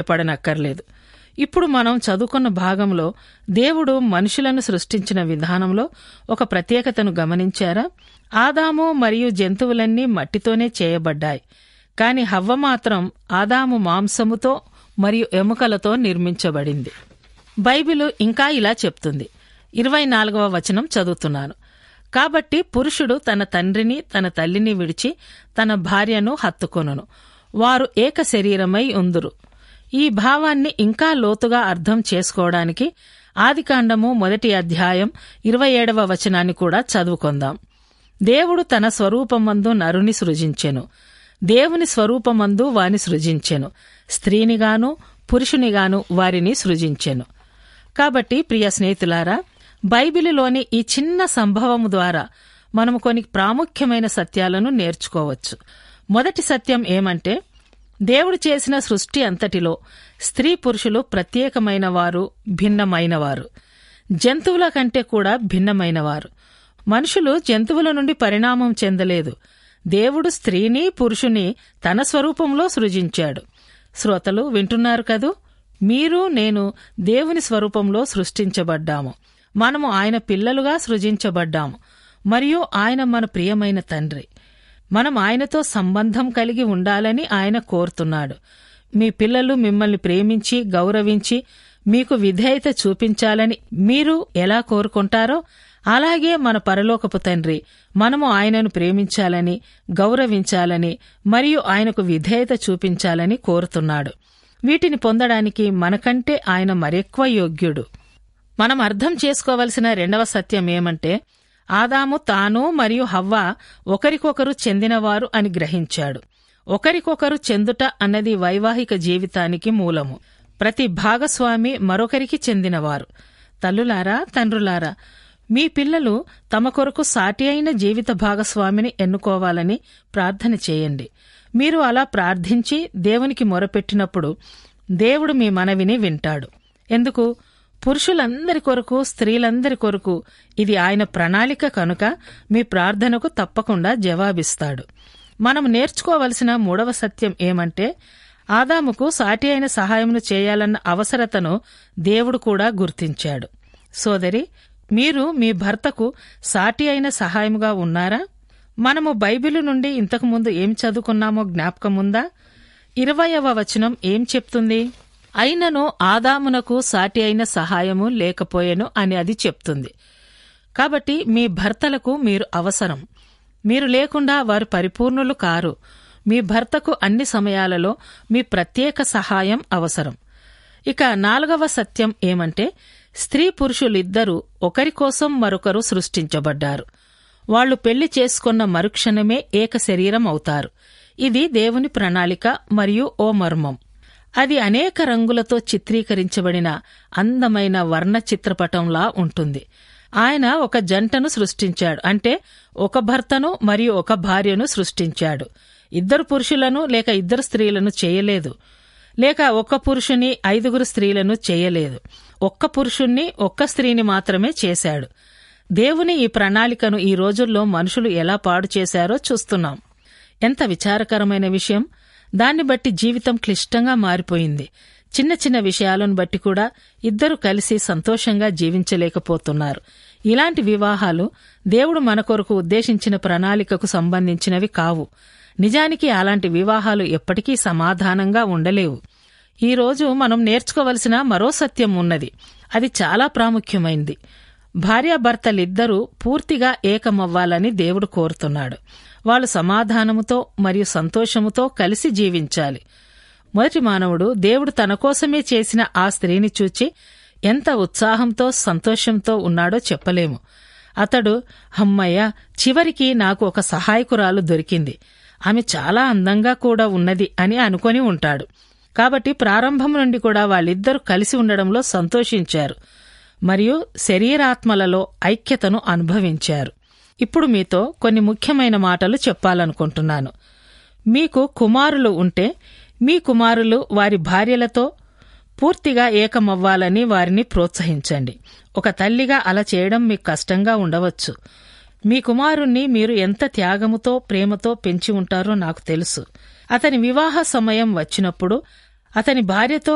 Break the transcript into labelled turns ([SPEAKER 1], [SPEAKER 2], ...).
[SPEAKER 1] భయపడనక్కర్లేదు. ఇప్పుడు మనం చదువుకున్న భాగంలో దేవుడు మనుషులను సృష్టించిన విధానంలో ఒక ప్రత్యేకతను గమనించారా? ఆదాము మరియు జంతువులన్నీ మట్టితోనే చేయబడ్డాయి. కాని హవ్వ మాత్రం ఆదాము మాంసముతో మరియు ఎముకలతో నిర్మించబడింది. బైబిలు ఇంకా ఇలా చెప్తుంది. 24వ వచనం చదువుతున్నాను. కాబట్టి పురుషుడు తన తండ్రిని తన తల్లిని విడిచి తన భార్యను హత్తుకొనును, వారు ఏక శరీరమై ఉందురు. ఈ భావాన్ని ఇంకా లోతుగా అర్థం చేసుకోవడానికి ఆదికాండము 1వ అధ్యాయం 27వ వచనాన్ని కూడా చదువుకొందాం. దేవుడు తన స్వరూపమందు నరుని సృజించెను, దేవుని స్వరూపమందు వాని సృజించెను, స్త్రీనిగాను పురుషునిగాను వారిని సృజించెను. కాబట్టి ప్రియ స్నేహితులారా, బైబిలులోని ఈ చిన్న సంభవము ద్వారా మనము కొన్ని ప్రాముఖ్యమైన సత్యాలను నేర్చుకోవచ్చు. మొదటి సత్యం ఏమంటే, దేవుడు చేసిన సృష్టి అంతటిలో స్త్రీ పురుషులు ప్రత్యేకమైన వారు, భిన్నమైనవారు, జంతువుల కంటే కూడా భిన్నమైనవారు. మనుషులు జంతువుల నుండి పరిణామం చెందలేదు. దేవుడు స్త్రీని పురుషుని తన స్వరూపంలో సృజించాడు. శ్రోతలు వింటున్నారు కదూ? మీరు నేను దేవుని స్వరూపంలో సృష్టించబడ్డాము. మనము ఆయన పిల్లలుగా సృజించబడ్డాము మరియు ఆయన మన ప్రియమైన తండ్రి. మనం ఆయనతో సంబంధం కలిగి ఉండాలని ఆయన కోరుతున్నాడు. మీ పిల్లలు మిమ్మల్ని ప్రేమించి గౌరవించి మీకు విధేయత చూపించాలని మీరు ఎలా కోరుకుంటారో అలాగే మన పరలోకపు తండ్రి మనము ఆయనను ప్రేమించాలని, గౌరవించాలని మరియు ఆయనకు విధేయత చూపించాలని కోరుతున్నాడు. వీటిని పొందడానికి మనకంటే ఆయన మరెక్కువ యోగ్యుడు. మనం అర్థం చేసుకోవలసిన రెండవ సత్యం ఏమంటే, ఆదాము తాను మరియు హవ్వ ఒకరికొకరు చెందినవారు అని గ్రహించాడు. ఒకరికొకరు చెందుట అన్నది వైవాహిక జీవితానికి మూలము. ప్రతి భాగస్వామి మరొకరికి చెందినవారు. తల్లులారా, తండ్రులారా, మీ పిల్లలు తమ కొరకు సాటి అయిన జీవిత భాగస్వామిని ఎన్నుకోవాలని ప్రార్థన చేయండి. మీరు అలా ప్రార్థించి దేవునికి మొరపెట్టినప్పుడు దేవుడు మీ మనవిని వింటాడు. ఎందుకు? పురుషులందరి కొరకు, స్త్రీలందరి కొరకు ఇది ఆయన ప్రణాళిక కనుక మీ ప్రార్థనకు తప్పకుండా జవాబిస్తాడు. మనం నేర్చుకోవలసిన మూడవ సత్యం ఏమంటే, ఆదాముకు సాటి అయిన సహాయమును చేయాలన్న అవసరతను దేవుడు కూడా గుర్తించాడు. సోదరి, మీరు మీ భర్తకు సాటి అయిన సహాయముగా ఉన్నారా? మనము బైబిలు నుండి ఇంతకుముందు ఏం చదువుకున్నామో జ్ఞాపకముందా? 20వ వచనం ఏం చెప్తుంది? అయినను ఆదామునకు సాటి అయిన సహాయము లేకపోయెను అని అది చెప్తుంది. కాబట్టి మీ భర్తలకు మీరు అవసరం. మీరు లేకుండా వారు పరిపూర్ణులు కారు. మీ భర్తకు అన్ని సమయాలలో మీ ప్రత్యేక సహాయం అవసరం. ఇక 4వ సత్యం ఏమంటే, స్త్రీ పురుషులిద్దరూ ఒకరికోసం మరొకరు సృష్టించబడ్డారు. వాళ్లు పెళ్లి చేసుకున్న మరుక్షణమే ఏక శరీరం అవుతారు. ఇది దేవుని ప్రణాళిక మరియు ఓ మర్మం. అది అనేక రంగులతో చిత్రీకరించబడిన అందమైన వర్ణ చిత్రపటంలా ఉంటుంది. ఆయన ఒక జంటను సృష్టించాడు, అంటే ఒక భర్తను మరియు ఒక భార్యను సృష్టించాడు. ఇద్దరు పురుషులను లేక ఇద్దరు స్త్రీలను చేయలేదు, లేక ఒక్క పురుషుని 5 స్త్రీలను చేయలేదు. ఒక్క పురుషుణ్ణి ఒక్క స్త్రీని మాత్రమే చేశాడు. దేవుని ఈ ప్రణాళికను ఈ రోజుల్లో మనుషులు ఎలా పాడు చేశారో చూస్తున్నాం. ఎంత విచారకరమైన విషయం! దాన్ని బట్టి జీవితం క్లిష్టంగా మారిపోయింది. చిన్న చిన్న విషయాలను బట్టి కూడా ఇద్దరు కలిసి సంతోషంగా జీవించలేకపోతున్నారు. ఇలాంటి వివాహాలు దేవుడు మన కొరకు ఉద్దేశించిన ప్రణాళికకు సంబంధించినవి కావు. నిజానికి అలాంటి వివాహాలు ఎప్పటికీ సమాధానంగా ఉండలేవు. ఈరోజు మనం నేర్చుకోవలసిన మరో సత్యం ఉన్నది. అది చాలా ప్రాముఖ్యమైంది. భార్యాభర్తలిద్దరూ పూర్తిగా ఏకమవ్వాలని దేవుడు కోరుతున్నాడు. వాళ్ళు సమాధానముతో మరియు సంతోషముతో కలిసి జీవించాలి. మొదటి మానవుడు దేవుడు తన కోసమే చేసిన ఆ స్త్రీని చూచి ఎంత ఉత్సాహంతో సంతోషంతో ఉన్నాడో చెప్పలేము. అతడు, హమ్మయ్య, చివరికి నాకు ఒక సహాయకురాలు దొరికింది, ఆమె చాలా అందంగా కూడా ఉన్నది అని అనుకొని ఉంటాడు. కాబట్టి ప్రారంభం నుండి కూడా వాళ్ళిద్దరూ కలిసి ఉండడంలో సంతోషించారు మరియు శరీరాత్మలలో ఐక్యతను అనుభవించారు. ఇప్పుడు మీతో కొన్ని ముఖ్యమైన మాటలు చెప్పాలనుకుంటున్నాను. మీకు కుమారులు ఉంటే మీ కుమారులు వారి భార్యలతో పూర్తిగా ఏకమవ్వాలని వారిని ప్రోత్సహించండి. ఒక తల్లిగా అలా చేయడం మీకు కష్టంగా ఉండవచ్చు. మీ కుమారుణ్ణి మీరు ఎంత త్యాగముతో ప్రేమతో పెంచి ఉంటారో నాకు తెలుసు. అతని వివాహ సమయం వచ్చినప్పుడు అతని భార్యతో